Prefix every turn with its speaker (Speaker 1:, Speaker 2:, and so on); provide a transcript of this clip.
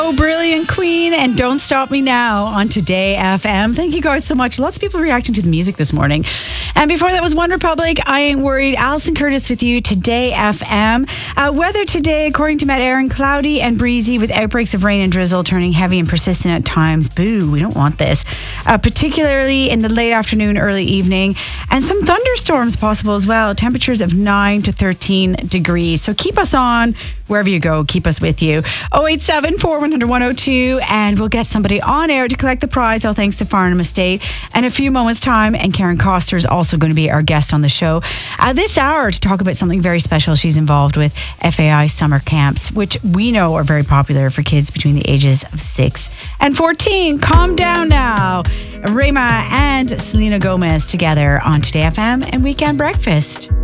Speaker 1: Oh, brilliant Queen and Don't Stop Me Now on Today FM. Thank you guys so much. Lots of people reacting to the music this morning. And before that was One Republic, I Ain't Worried. Alison Curtis with you, Today FM. Weather today, according to Met Aaron, cloudy and breezy with outbreaks of rain and drizzle turning heavy and persistent at times. Boo, we don't want this. Particularly in the late afternoon, early evening. And some thunderstorms possible as well. Temperatures of 9 to 13 degrees. So keep us on wherever you go. Keep us with you. 087 4100 102, and we'll get somebody on air to collect the prize, all thanks to Farnham Estate. In a few moments' time, and Karen Coster is also going to be our guest on the show this hour to talk about something very special she's involved with, FAI summer camps, which we know are very popular for kids between the ages of 6 and 14. Calm down now. Rema and Selena Gomez together on Today FM and Weekend Breakfast.